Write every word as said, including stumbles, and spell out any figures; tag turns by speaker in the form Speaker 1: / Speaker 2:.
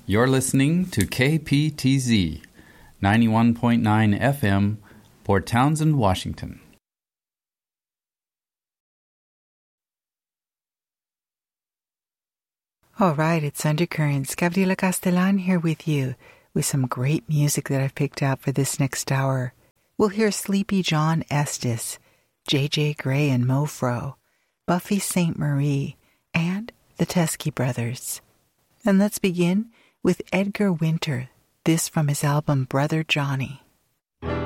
Speaker 1: You're listening to K P T Z, ninety-one point nine F M, Port Townsend, Washington.
Speaker 2: All right, it's Undercurrents. Gabriela Castellan here with you with some great music that I've picked out for this next hour. We'll hear Sleepy John Estes, J J Grey and Mofro, Buffy Sainte Marie, and the Teskey Brothers. And let's begin with Edgar Winter, this from his album Brother Johnny.